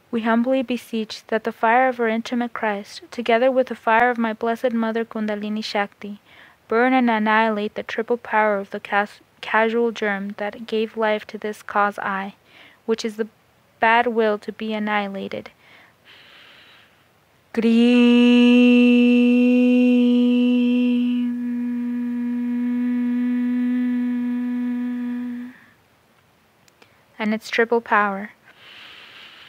We humbly beseech that the fire of our intimate Christ, together with the fire of my Blessed Mother Kundalini Shakti, burn and annihilate the triple power of the casual germ that gave life to this cause I, which is the bad will to be annihilated. Gream. And its triple power.